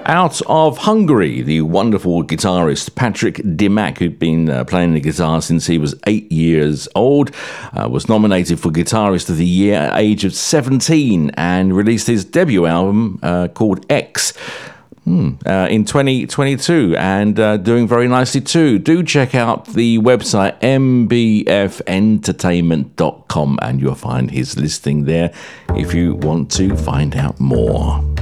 Out of Hungary, the wonderful guitarist Patrick Dimac, who'd been playing the guitar since he was 8 years old, was nominated for Guitarist of the Year at the age of 17 and released his debut album called X in 2022, and doing very nicely too. Do check out the website mbfentertainment.com and you'll find his listing there if you want to find out more.